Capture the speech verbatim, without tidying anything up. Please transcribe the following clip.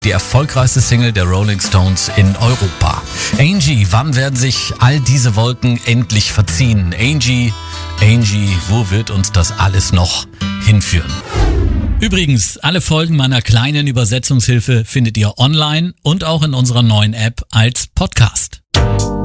Die erfolgreichste Single der Rolling Stones in Europa. Angie, wann werden sich all diese Wolken endlich verziehen? Angie, Angie, wo wird uns das alles noch hinführen? Übrigens, alle Folgen meiner kleinen Übersetzungshilfe findet ihr online und auch in unserer neuen App als Podcast.